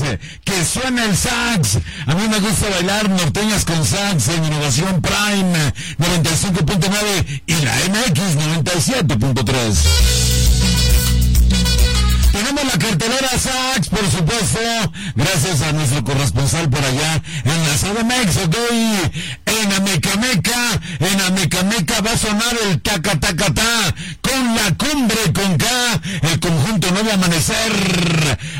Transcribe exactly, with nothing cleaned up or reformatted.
que suena el sax. A mí me gusta bailar norteñas con sax en Innovación Prime noventa y cinco punto nueve y la M X noventa y siete punto tres. Tenemos la cartelera sax, por supuesto, gracias a nuestro corresponsal por allá en la C D M X, ok. En Amecameca, en Amecameca va a sonar el taca taca ta con la cumbre con K, el conjunto Nuevo Amanecer.